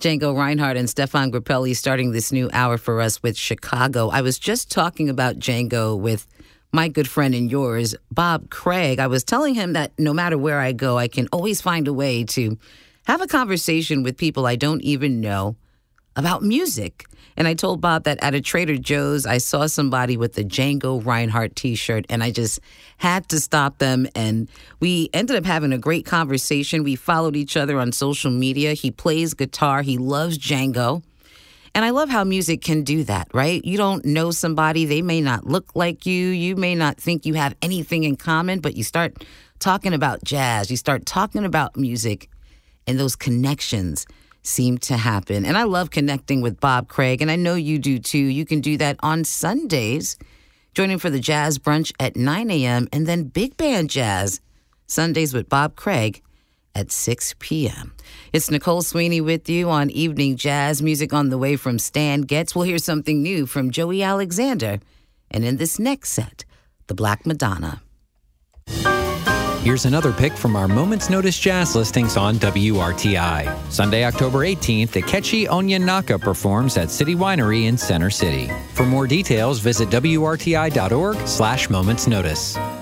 Django Reinhardt and Stefan Grappelli starting this new hour for us with Chicago. I was just talking about Django with my good friend and yours, Bob Craig. I was telling him that no matter where I go, I can always find a way to have a conversation with people I don't even know about music. And I told Bob that at a Trader Joe's, I saw somebody with the Django Reinhardt T-shirt, and I just had to stop them. And we ended up having a great conversation. We followed each other on social media. He plays guitar. He loves Django. And I love how music can do that, right? You don't know somebody. They may not look like you. You may not think you have anything in common, but you start talking about jazz. You start talking about music, and those connections seem to happen. And I love connecting with Bob Craig, and I know you do too. You can do that on Sundays. Join him for the Jazz Brunch at 9 a.m. and then Big Band Jazz Sundays with Bob Craig at 6 p.m. It's Nicole Sweeney with you on Evening Jazz. Music on the way from Stan Getz. We'll hear something new from Joey Alexander. And in this next set, the Black Madonna. Here's another pick from our Moment's Notice jazz listings on WRTI. Sunday, October 18th, Akechi Onyenaka performs at City Winery in Center City. For more details, visit WRTI.org/Moments Notice.